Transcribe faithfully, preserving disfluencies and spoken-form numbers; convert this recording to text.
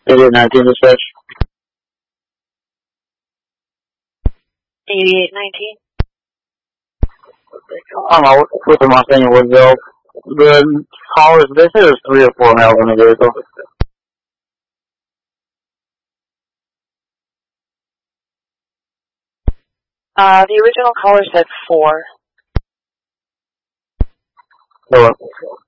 eighty-eight nineteen dispatch. eighty-eight nineteen. I don't know, with the Mustang Woodville, the callers, they said there's three or four males in the vehicle. Uh, the original caller said four. So,